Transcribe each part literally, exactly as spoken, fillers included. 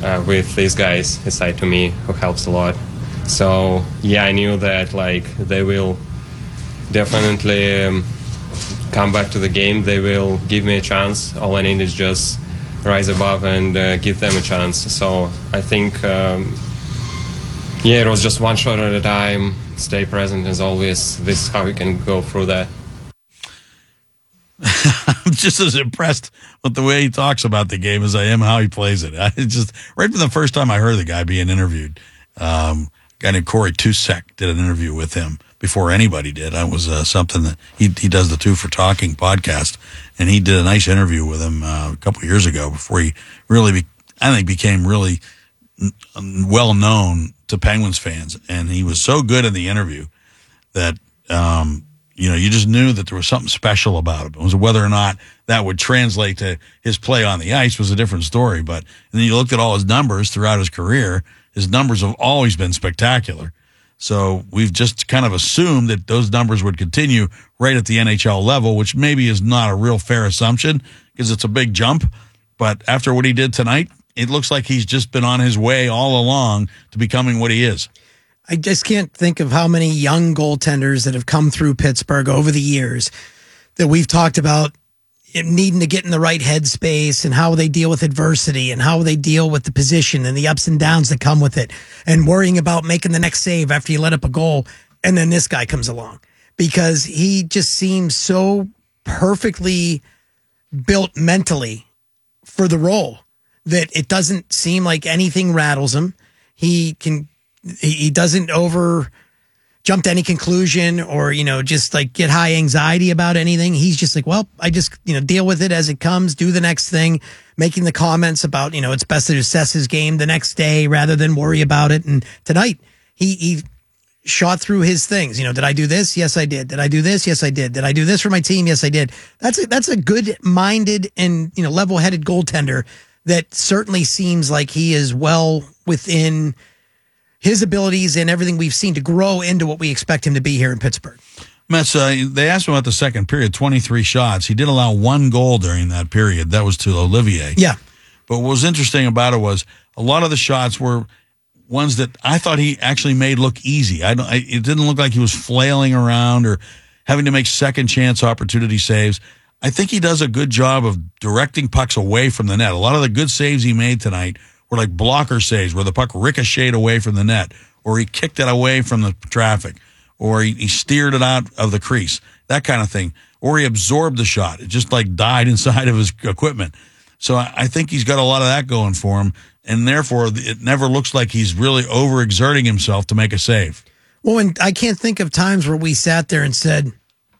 uh, with these guys aside to me, who helps a lot. So yeah, I knew that like they will definitely um, come back to the game. They will give me a chance. All I need is just rise above and uh, give them a chance. So I think, um, yeah, it was just one shot at a time. Stay present as always. This is how you can go through that. I'm just as impressed with the way he talks about the game as I am how he plays it. I just right from the first time I heard the guy being interviewed, um, a guy named Corey Tusek did an interview with him before anybody did. That was uh, something that he he does the Two for Talking podcast, and he did a nice interview with him uh, a couple of years ago before he really, be, I think, became really well known to Penguins fans. And he was so good in the interview that. Um, You know, you just knew that there was something special about him. It was whether or not that would translate to his play on the ice was a different story. But and then you looked at all his numbers throughout his career. His numbers have always been spectacular. So we've just kind of assumed that those numbers would continue right at the N H L level, which maybe is not a real fair assumption because it's a big jump. But after what he did tonight, it looks like he's just been on his way all along to becoming what he is. I just can't think of how many young goaltenders that have come through Pittsburgh over the years that we've talked about needing to get in the right headspace and how they deal with adversity and how they deal with the position and the ups and downs that come with it and worrying about making the next save after you let up a goal. And then this guy comes along because he just seems so perfectly built mentally for the role that it doesn't seem like anything rattles him. He can He doesn't over jump to any conclusion or, you know, just like get high anxiety about anything. He's just like, well, I just, you know, deal with it as it comes, do the next thing, making the comments about, you know, it's best to assess his game the next day rather than worry about it. And tonight he, he shot through his things. You know, did I do this? Yes, I did. Did I do this? Yes, I did. Did I do this for my team? Yes, I did. That's a, that's a good minded and, you know, level headed goaltender that certainly seems like he is well within his abilities and everything we've seen to grow into what we expect him to be here in Pittsburgh. Mets, uh, they asked him about the second period, twenty-three shots. He did allow one goal during that period. That was to Olivier. Yeah. But what was interesting about it was a lot of the shots were ones that I thought he actually made look easy. I don't, I, it didn't look like he was flailing around or having to make second chance opportunity saves. I think he does a good job of directing pucks away from the net. A lot of the good saves he made tonight were like blocker saves where the puck ricocheted away from the net, or he kicked it away from the traffic, or he, he steered it out of the crease, that kind of thing. Or he absorbed the shot. It just like died inside of his equipment. So I, I think he's got a lot of that going for him, and therefore it never looks like he's really overexerting himself to make a save. Well, and I can't think of times where we sat there and said,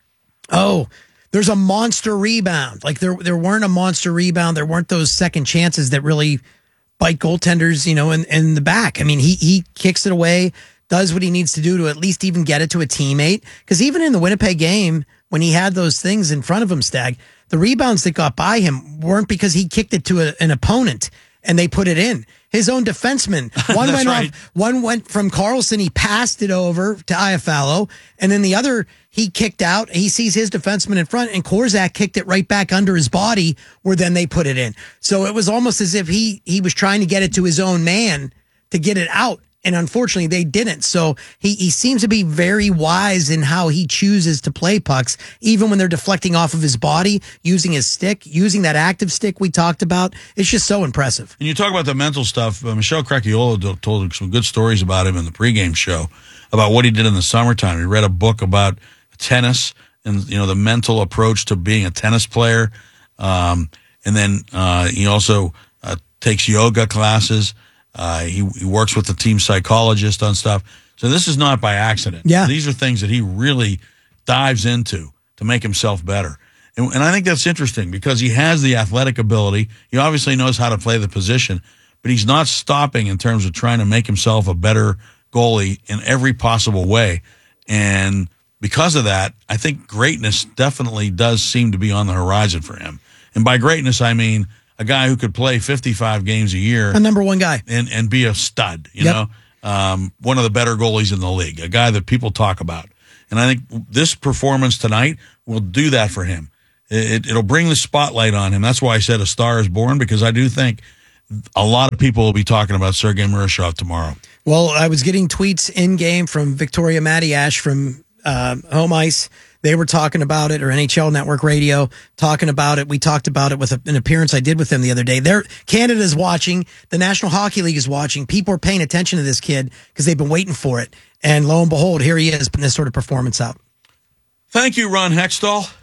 oh, there's a monster rebound. Like there, there weren't a monster rebound. There weren't those second chances that really bite goaltenders, you know, in, in the back. I mean, he he kicks it away, does what he needs to do to at least even get it to a teammate. Because even in the Winnipeg game, when he had those things in front of him, Stag, the rebounds that got by him weren't because he kicked it to a, an opponent and they put it in. His own defenseman. One went right. off. One went from Carlson. He passed it over to Iafallo, and then the other he kicked out. He sees his defenseman in front, and Korczak kicked it right back under his body, where then they put it in. So it was almost as if he he was trying to get it to his own man to get it out. And unfortunately, they didn't. So he, he seems to be very wise in how he chooses to play pucks, even when they're deflecting off of his body, using his stick, using that active stick we talked about. It's just so impressive. And you talk about the mental stuff. Uh, Michelle Crecchiola told some good stories about him in the pregame show, about what he did in the summertime. He read a book about tennis and, you know, the mental approach to being a tennis player. Um, and then uh, he also uh, takes yoga classes. Uh, he, he works with the team psychologist on stuff. So this is not by accident. Yeah. These are things that he really dives into to make himself better. And, and I think that's interesting because he has the athletic ability. He obviously knows how to play the position, but he's not stopping in terms of trying to make himself a better goalie in every possible way. And because of that, I think greatness definitely does seem to be on the horizon for him. And by greatness, I mean a guy who could play fifty-five games a year. A number one guy. And, and be a stud, you Yep. know, um, one of the better goalies in the league, a guy that people talk about. And I think this performance tonight will do that for him. It, it'll bring the spotlight on him. That's why I said a star is born, because I do think a lot of people will be talking about Sergei Murashov tomorrow. Well, I was getting tweets in game from Victoria Matiash from uh, Home Ice. They were talking about it, or N H L Network Radio talking about it. We talked about it with a, an appearance I did with them the other day. They're, Canada's watching. The National Hockey League is watching. People are paying attention to this kid because they've been waiting for it. And lo and behold, here he is putting this sort of performance out. Thank you, Ron Hextall.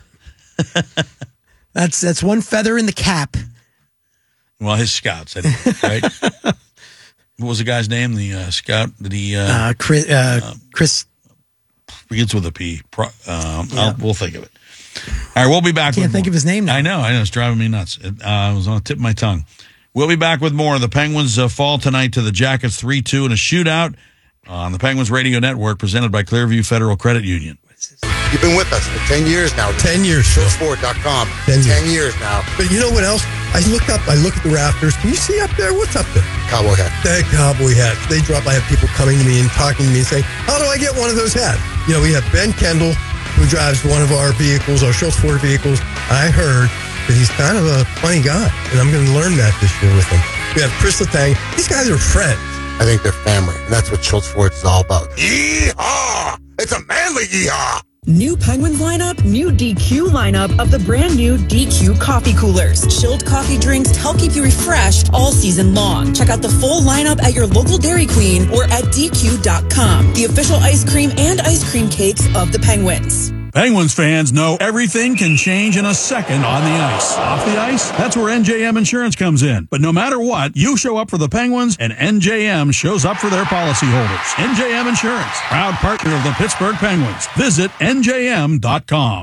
That's that's one feather in the cap. Well, his scouts, I think, right? What was the guy's name? The uh, scout? Did he? Uh, Uh, Chris, uh, um, Chris. begins with a P. Pro, um, I'll, we'll think of it. All right, we'll be back. Can't with think more. of his name now. I know, I know. It's driving me nuts. It uh, was on the tip of my tongue. We'll be back with more. The Penguins uh, fall tonight to the Jackets three two in a shootout on the Penguins Radio Network, presented by Clearview Federal Credit Union. You've been with us for ten years now. ten years. Short Sport dot com. ten years. ten years now. But you know what else? I look up, I look at the rafters. Can you see up there? What's up there? Cowboy hat. That cowboy hat. They drop. I have people coming to me and talking to me and saying, how do I get one of those hats? You know, we have Ben Kendall, who drives one of our vehicles, our Schultz Ford vehicles. I heard that he's kind of a funny guy, and I'm going to learn that this year with him. We have Chris Letang. These guys are friends. I think they're family, and that's what Schultz Ford is all about. Yeehaw! It's a manly yeehaw! New Penguins lineup, new D Q lineup of the brand new D Q coffee coolers. Chilled coffee drinks to help keep you refreshed all season long. Check out the full lineup at your local Dairy Queen or at D Q dot com. The official ice cream and ice cream cakes of the Penguins. Penguins fans know everything can change in a second on the ice. Off the ice, that's where N J M Insurance comes in. But no matter what, you show up for the Penguins, and N J M shows up for their policyholders. N J M Insurance, proud partner of the Pittsburgh Penguins. Visit N J M dot com.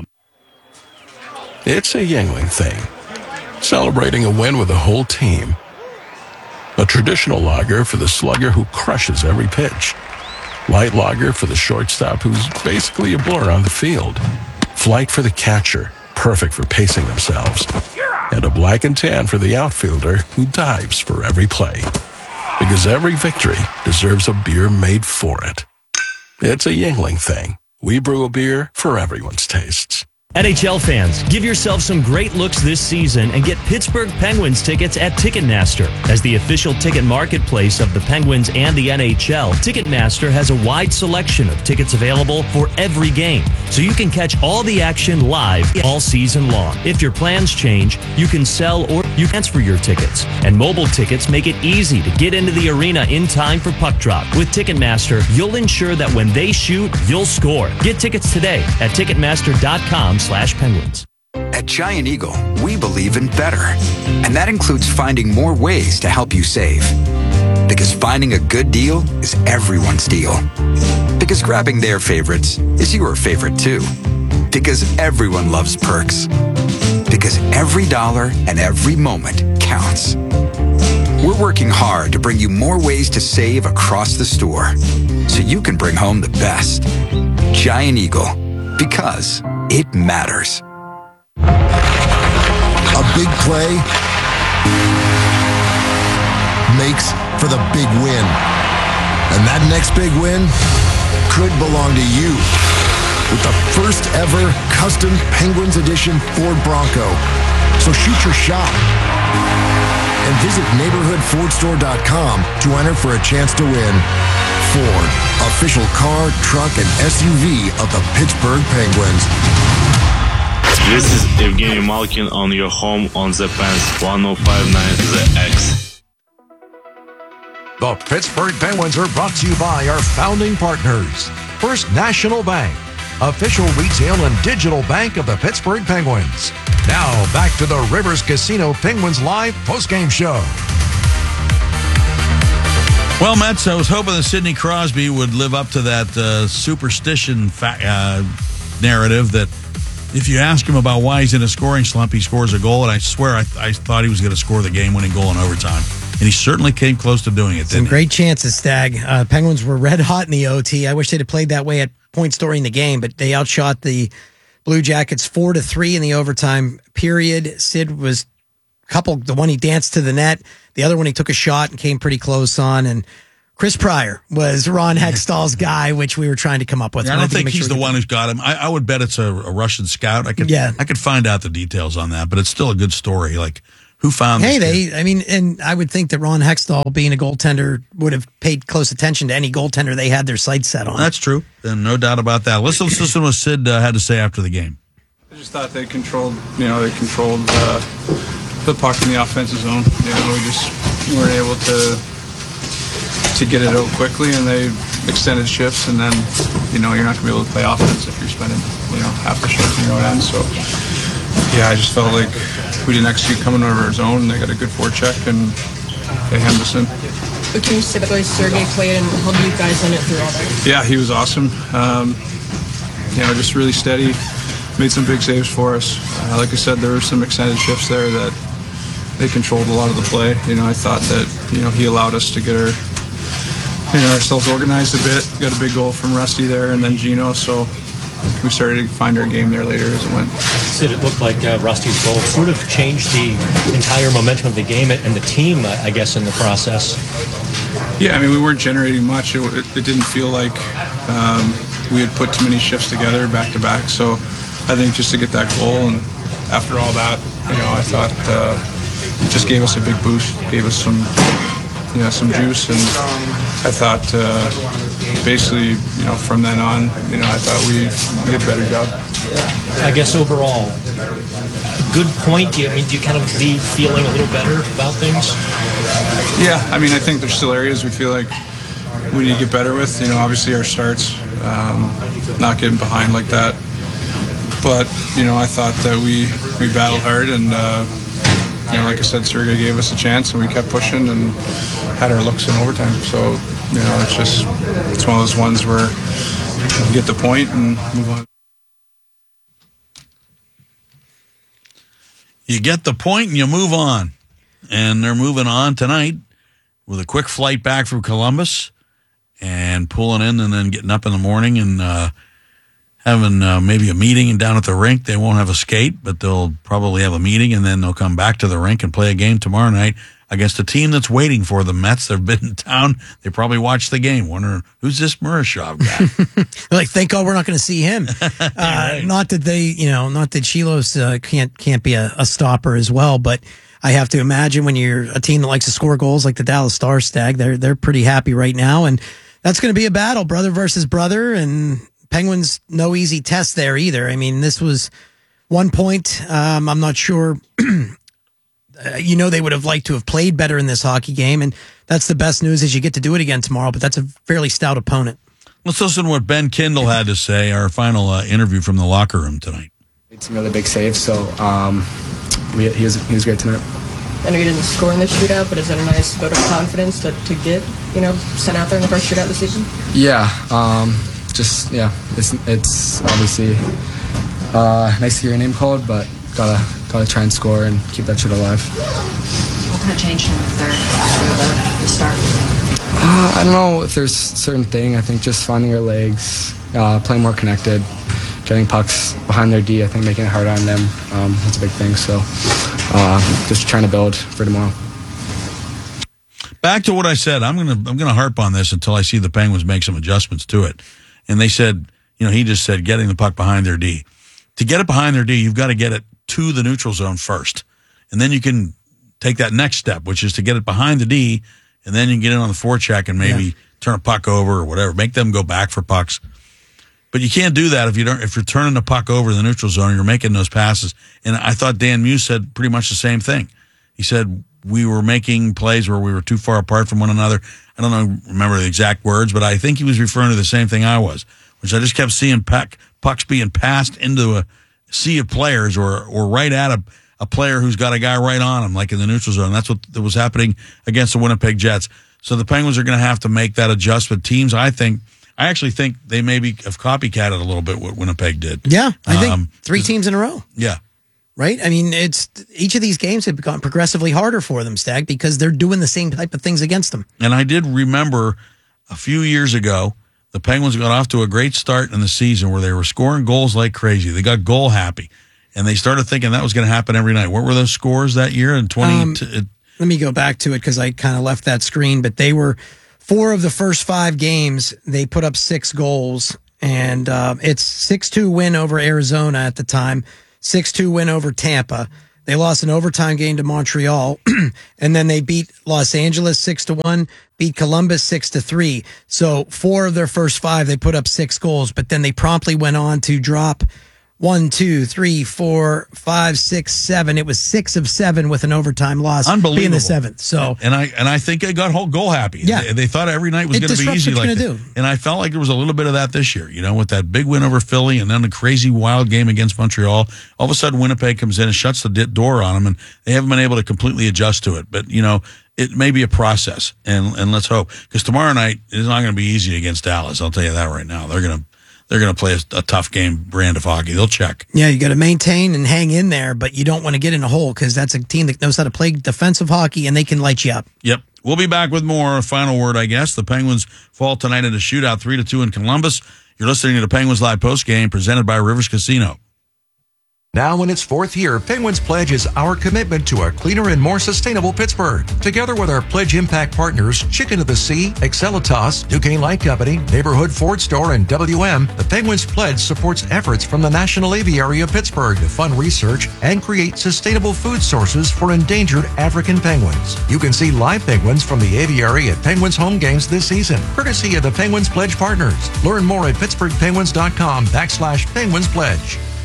It's a Yuengling thing, celebrating a win with the whole team. A traditional lager for the slugger who crushes every pitch. Light lager for the shortstop who's basically a blur on the field. Flight for the catcher, perfect for pacing themselves. And a black and tan for the outfielder who dives for every play. Because every victory deserves a beer made for it. It's a Yuengling thing. We brew a beer for everyone's tastes. N H L fans, give yourself some great looks this season and get Pittsburgh Penguins tickets at Ticketmaster. As the official ticket marketplace of the Penguins and the N H L, Ticketmaster has a wide selection of tickets available for every game, so you can catch all the action live all season long. If your plans change, you can sell or you transfer your tickets. And mobile tickets make it easy to get into the arena in time for puck drop. With Ticketmaster, you'll ensure that when they shoot, you'll score. Get tickets today at Ticketmaster dot com slash penguins. At Giant Eagle, we believe in better. And that includes finding more ways to help you save. Because finding a good deal is everyone's deal. Because grabbing their favorites is your favorite too. Because everyone loves perks. Because every dollar and every moment counts. We're working hard to bring you more ways to save across the store, so you can bring home the best. Giant Eagle, because it matters. A big play makes for the big win. And that next big win could belong to you. With the first ever custom Penguins edition Ford Bronco. So shoot your shot. And visit neighborhood ford store dot com to enter for a chance to win. Ford, official car, truck, and S U V of the Pittsburgh Penguins. This is Evgeny Malkin on your home on the Pens one oh five point nine The X. The Pittsburgh Penguins are brought to you by our founding partners. First National Bank, official retail and digital bank of the Pittsburgh Penguins. Now back to the Rivers Casino Penguins Live postgame show. Well, Mets, I was hoping that Sidney Crosby would live up to that uh, superstition fa- uh, narrative that if you ask him about why he's in a scoring slump, he scores a goal. And I swear I, I thought he was going to score the game-winning goal in overtime. And he certainly came close to doing it, Some didn't he? great chances, Stag. Uh, Penguins were red hot in the O T. I wish they'd have played that way at points during the game, but they outshot the Blue Jackets four to three in the overtime period. Sid was a couple, the one he danced to the net, the other one he took a shot and came pretty close on. And Chris Pryor was Ron Hextall's guy, which we were trying to come up with. Yeah, I don't think he's the one who's got him. I, I would bet it's a, a Russian scout. I could, Yeah. I could find out the details on that, but it's still a good story. Like, Who found Hey, this kid? they, I mean, and I would think that Ron Hextall, being a goaltender, would have paid close attention to any goaltender they had their sights set on. That's true. Then no doubt about that. Let's listen to what Sid uh, had to say after the game. I just thought they controlled, you know, they controlled uh, the puck in the offensive zone. You know, we just weren't able to to get it out quickly, and they extended shifts, and then, you know, you're not going to be able to play offense if you're spending, you know, half the shift in your own end. So, yeah, I just felt like we didn't execute coming over our zone, and they got a good forecheck, and they hemmed us in. But can you say about the way Sergei played and held you guys in it through all that? Yeah, he was awesome. Um, you know, just really steady. Made some big saves for us. Uh, like I said, there were some extended shifts there that they controlled a lot of the play. You know, I thought that, you know, he allowed us to get our, you know, ourselves organized a bit. Got a big goal from Rusty there, and then Gino. So we started to find our game there later as it went. Sid, it looked like uh, Rusty's goal sort of changed the entire momentum of the game and the team, uh, I guess, in the process. Yeah, I mean, we weren't generating much. It, it, it didn't feel like um, we had put too many shifts together back to back. So I think just to get that goal, and after all that, you know, I thought uh, it just gave us a big boost, gave us some, you know, some juice, and I thought uh, basically, you know, from then on, you know, I thought we, we did a better job. I guess overall, good point. Do you, I mean, do you kind of leave feeling a little better about things? Yeah, I mean, I think there's still areas we feel like we need to get better with. You know, obviously our starts, um, not getting behind like that. But, you know, I thought that we, we battled hard, and, uh, you know, like I said, Sergei gave us a chance, and we kept pushing and had our looks in overtime. So, you know, it's just, it's one of those ones where we get the point and move on. You get the point and you move on. And they're moving on tonight with a quick flight back from Columbus and pulling in and then getting up in the morning and uh, having uh, maybe a meeting and down at the rink. They won't have a skate, but they'll probably have a meeting, and then they'll come back to the rink and play a game tomorrow night against a team that's waiting for the Mets. They've been in town. They probably watched the game, wondering, who's this Murashov guy? Like, thank God we're not going to see him. Uh, right. Not that they, you know, not that Chilos uh, can't can't be a, a stopper as well, but I have to imagine when you're a team that likes to score goals like the Dallas Stars, Stag, they're they're pretty happy right now, and that's going to be a battle, brother versus brother, and Penguins no easy test there either. I mean, this was one point. Um, I'm not sure. Uh, you know, they would have liked to have played better in this hockey game, and that's the best news is you get to do it again tomorrow, but that's a fairly stout opponent. Let's listen to what Ben Kindle had to say, our final uh, interview from the locker room tonight. Made some really big saves, so um, we, he, was, he was great tonight. I know you didn't score in the shootout, but is that a nice vote of confidence to, to get, you know, sent out there in the first shootout of the season? Yeah, um, just, yeah, it's, it's obviously uh, nice to hear your name called, but gotta gotta try and score and keep that shit alive. What kind of changed in the third after the, the start? Uh, I don't know if there's a certain thing. I think just finding our legs, uh, playing more connected, getting pucks behind their D, I think making it harder on them, um, that's a big thing. So uh, just trying to build for tomorrow. Back to what I said, I'm gonna I'm gonna harp on this until I see the Penguins make some adjustments to it. And they said, you know, he just said getting the puck behind their D. To get it behind their D, you've got to get it to the neutral zone first. And then you can take that next step, which is to get it behind the D, and then you can get in on the forecheck and maybe yeah. turn a puck over or whatever. Make them go back for pucks. But you can't do that if you don't if you're turning the puck over in the neutral zone and you're making those passes. And I thought Dan Muse said pretty much the same thing. He said we were making plays where we were too far apart from one another. I don't know remember the exact words, but I think he was referring to the same thing I was, which I just kept seeing puck, pucks being passed into a sea of players or or right at a, a player who's got a guy right on him, like in the neutral zone. That's what was happening against the Winnipeg Jets. So the Penguins are going to have to make that adjustment. Teams, I think, I actually think they maybe have copycatted a little bit what Winnipeg did. Yeah, I think um, three teams in a row. Yeah. Right? I mean, it's each of these games have gotten progressively harder for them, Stag, because they're doing the same type of things against them. And I did remember a few years ago, the Penguins got off to a great start in the season where they were scoring goals like crazy. They got goal happy, and they started thinking that was going to happen every night. What were those scores that year in twenty? Um, t- let me go back to it because I kind of left that screen, but they were four of the first five games. They put up six goals, and uh, it's six two win over Arizona at the time, six two win over Tampa. They lost an overtime game to Montreal, and then they beat Los Angeles six to one, beat Columbus six to three. So four of their first five, they put up six goals, but then they promptly went on to drop one, two, three, four, five, six, seven. It was six of seven with an overtime loss, Unbelievable. being the seventh. So, and I and I think they got whole goal happy. Yeah. they, they thought every night was It going to be disrupts easy what like you're that. gonna do. And I felt like there was a little bit of that this year. You know, with that big win over Philly, and then the crazy wild game against Montreal. All of a sudden, Winnipeg comes in and shuts the di- door on them, and they haven't been able to completely adjust to it. But you know, it may be a process, and and let's hope, because tomorrow night is not going to be easy against Dallas. I'll tell you that right now. They're going to. They're going to play a, a tough game brand of hockey. They'll check. yeah, you got to maintain and hang in there, but you don't want to get in a hole because that's a team that knows how to play defensive hockey, and they can light you up. Yep. We'll be back with more. Final word, I guess. The Penguins fall tonight in a shootout, three to two in Columbus. You're listening to the Penguins Live Postgame, presented by Rivers Casino. Now in its fourth year, Penguins Pledge is our commitment to a cleaner and more sustainable Pittsburgh. Together with our Pledge Impact partners, Chicken of the Sea, Excelitas, Duquesne Light Company, Neighborhood Ford Store, and W M, the Penguins Pledge supports efforts from the National Aviary of Pittsburgh to fund research and create sustainable food sources for endangered African penguins. You can see live penguins from the aviary at Penguins home games this season, courtesy of the Penguins Pledge partners. Learn more at pittsburghpenguins.com backslash Penguins Pledge.